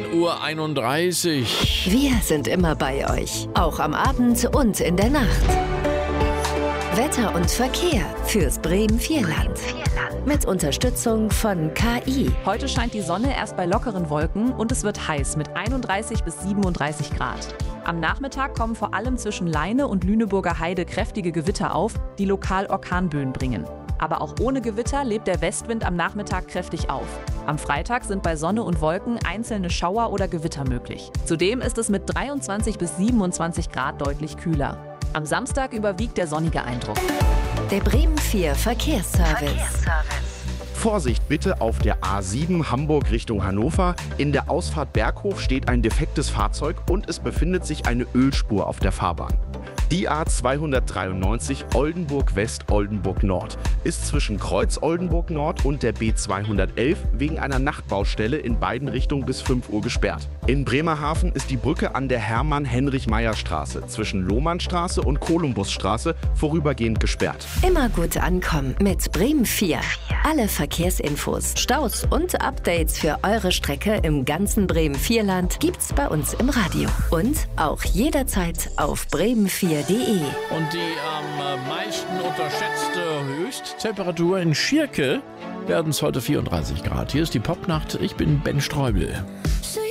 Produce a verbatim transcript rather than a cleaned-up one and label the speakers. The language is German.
Speaker 1: Uhr einunddreißig.
Speaker 2: Wir sind immer bei euch, auch am Abend und in der Nacht. Wetter und Verkehr fürs Bremen-Vierland. Mit Unterstützung von K I.
Speaker 3: Heute scheint die Sonne erst bei lockeren Wolken und es wird heiß mit einunddreißig bis siebenunddreißig Grad. Am Nachmittag kommen vor allem zwischen Leine und Lüneburger Heide kräftige Gewitter auf, die lokal Orkanböen bringen. Aber auch ohne Gewitter lebt der Westwind am Nachmittag kräftig auf. Am Freitag sind bei Sonne und Wolken einzelne Schauer oder Gewitter möglich. Zudem ist es mit dreiundzwanzig bis siebenundzwanzig Grad deutlich kühler. Am Samstag überwiegt der sonnige Eindruck.
Speaker 2: Der Bremen vier Verkehrsservice.
Speaker 4: Verkehrsservice. Vorsicht bitte auf der A sieben Hamburg Richtung Hannover. In der Ausfahrt Berghof steht ein defektes Fahrzeug und es befindet sich eine Ölspur auf der Fahrbahn. Die A zweihundertdreiundneunzig Oldenburg West Oldenburg Nord ist zwischen Kreuz Oldenburg Nord und der B zweihundertelf wegen einer Nachtbaustelle in beiden Richtungen bis fünf Uhr gesperrt. In Bremerhaven ist die Brücke an der Hermann-Heinrich-Meyer-Straße zwischen Lohmannstraße und Kolumbusstraße vorübergehend gesperrt.
Speaker 2: Immer gut ankommen mit Bremen vier. Alle Verkehrsinfos, Staus und Updates für eure Strecke im ganzen Bremen-Vierland gibt's bei uns im Radio. Und auch jederzeit auf bremen vier punkt de.
Speaker 1: Und die am meisten unterschätzte Höchsttemperatur in Schirke werden es heute vierunddreißig Grad. Hier ist die Popnacht. Ich bin Ben Streubel.